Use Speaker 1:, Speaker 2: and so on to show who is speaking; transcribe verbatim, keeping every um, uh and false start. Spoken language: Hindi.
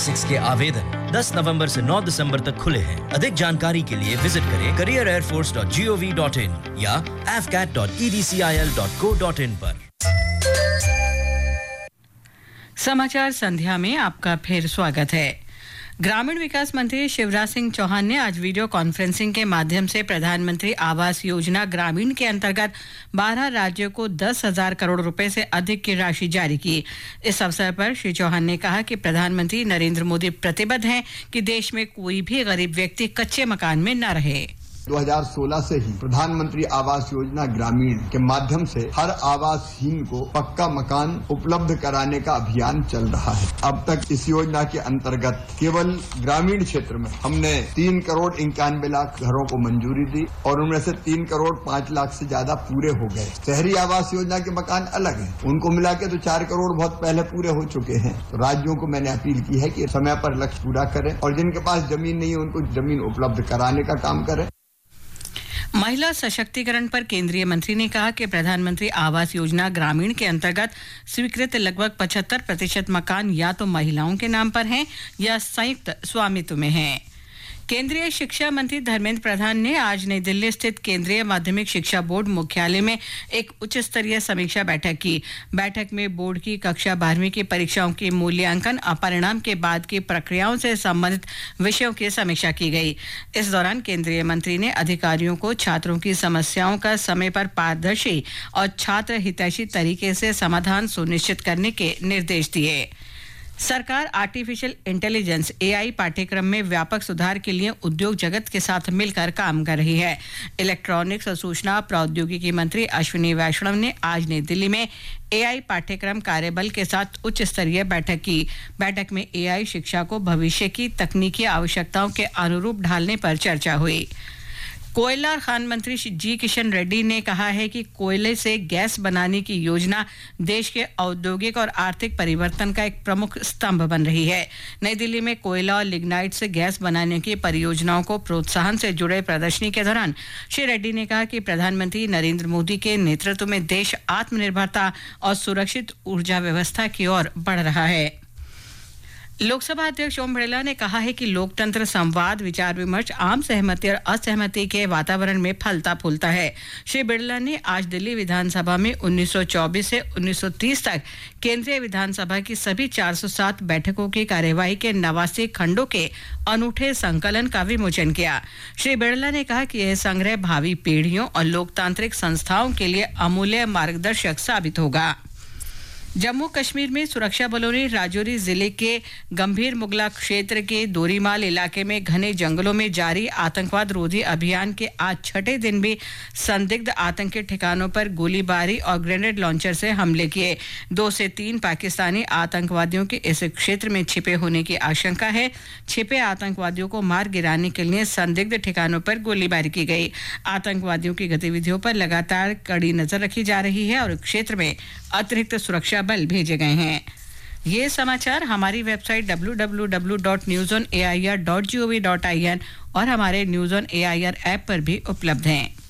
Speaker 1: छह के आवेदन दस नवंबर से नौ दिसंबर तक खुले हैं। अधिक जानकारी के लिए विजिट करें career air force dot gov dot in या a f c a t dot e d c i l dot co dot in पर।
Speaker 2: समाचार संध्या में आपका फिर स्वागत है। ग्रामीण विकास मंत्री शिवराज सिंह चौहान ने आज वीडियो कॉन्फ्रेंसिंग के माध्यम से प्रधानमंत्री आवास योजना ग्रामीण के अंतर्गत बारह राज्यों को दस हजार करोड़ रुपए से अधिक की राशि जारी की। इस अवसर पर श्री चौहान ने कहा कि प्रधानमंत्री नरेंद्र मोदी प्रतिबद्ध हैं कि देश में कोई भी गरीब व्यक्ति कच्चे मकान में न रहे।
Speaker 3: दो हज़ार सोलह से ही प्रधानमंत्री आवास योजना ग्रामीण के माध्यम से हर आवासहीन को पक्का मकान उपलब्ध कराने का अभियान चल रहा है। अब तक इस योजना के अंतर्गत केवल ग्रामीण क्षेत्र में हमने तीन करोड़ इक्यानवे लाख घरों को मंजूरी दी और उनमें से तीन करोड़ पांच लाख से ज्यादा पूरे हो गए। शहरी आवास योजना के मकान अलग हैं, उनको मिला के तो चार करोड़ बहुत पहले पूरे हो चुके हैं। तो राज्यों को मैंने अपील की है कि समय पर लक्ष्य पूरा करें और जिनके पास जमीन नहीं है उनको जमीन उपलब्ध कराने का काम करें।
Speaker 2: महिला सशक्तिकरण पर केंद्रीय मंत्री ने कहा कि प्रधानमंत्री आवास योजना ग्रामीण के अंतर्गत स्वीकृत लगभग पचहत्तर प्रतिशत मकान या तो महिलाओं के नाम पर हैं या संयुक्त स्वामित्व में हैं। केंद्रीय शिक्षा मंत्री धर्मेंद्र प्रधान ने आज नई दिल्ली स्थित केंद्रीय माध्यमिक शिक्षा बोर्ड मुख्यालय में एक उच्च स्तरीय समीक्षा बैठक की। बैठक में बोर्ड की कक्षा बारहवीं की परीक्षाओं के मूल्यांकन और परिणाम के बाद की प्रक्रियाओं से संबंधित विषयों की समीक्षा की गई। इस दौरान केंद्रीय मंत्री ने अधिकारियों को छात्रों की समस्याओं का समय पर पारदर्शी और छात्र हितैषी तरीके से समाधान सुनिश्चित करने के निर्देश दिए। सरकार आर्टिफिशियल इंटेलिजेंस ए आई पाठ्यक्रम में व्यापक सुधार के लिए उद्योग जगत के साथ मिलकर काम कर रही है। इलेक्ट्रॉनिक्स और सूचना प्रौद्योगिकी मंत्री अश्विनी वैष्णव ने आज नई दिल्ली में ए आई पाठ्यक्रम कार्यबल के साथ उच्च स्तरीय बैठक की। बैठक में ए आई शिक्षा को भविष्य की तकनीकी आवश्यकताओं के अनुरूप ढालने पर चर्चा हुई। कोयला खान मंत्री जी किशन रेड्डी ने कहा है कि कोयले से गैस बनाने की योजना देश के औद्योगिक और आर्थिक परिवर्तन का एक प्रमुख स्तंभ बन रही है। नई दिल्ली में कोयला और लिग्नाइट से गैस बनाने की परियोजनाओं को प्रोत्साहन से जुड़े प्रदर्शनी के दौरान श्री रेड्डी ने कहा कि प्रधानमंत्री नरेंद्र मोदी के नेतृत्व में देश आत्मनिर्भरता और सुरक्षित ऊर्जा व्यवस्था की ओर बढ़ रहा है। लोकसभा अध्यक्ष ओम बिरला ने कहा है कि लोकतंत्र संवाद, विचार विमर्श, आम सहमति और असहमति के वातावरण में फलता फूलता है। श्री बिरला ने आज दिल्ली विधानसभा में उन्नीस सौ चौबीस से उन्नीस सौ तीस तक केंद्रीय विधानसभा की सभी चार सौ सात बैठकों की कार्यवाही के नवासी खंडों के अनूठे संकलन का विमोचन किया। श्री बिरला ने कहा कि यह संग्रह भावी पीढ़ियों और लोकतांत्रिक संस्थाओं के लिए अमूल्य मार्गदर्शक साबित होगा। जम्मू कश्मीर में सुरक्षा बलों ने राजौरी जिले के गंभीर मुगला क्षेत्र के दोरीमाल इलाके में घने जंगलों में जारी आतंकवाद रोधी अभियान के आज छठे दिन भी संदिग्ध आतंकी ठिकानों पर गोलीबारी और ग्रेनेड लॉन्चर से हमले किए। दो से तीन पाकिस्तानी आतंकवादियों के इस क्षेत्र में छिपे होने की आशंका है। छिपे आतंकवादियों को मार गिराने के लिए संदिग्ध ठिकानों पर गोलीबारी की गई। आतंकवादियों की गतिविधियों पर लगातार कड़ी नजर रखी जा रही है और क्षेत्र में अतिरिक्त सुरक्षा बल भेजे गए हैं। ये समाचार हमारी website W W W dot news on A I R dot G O V dot I N और हमारे news on A I R app पर भी उपलब्ध हैं।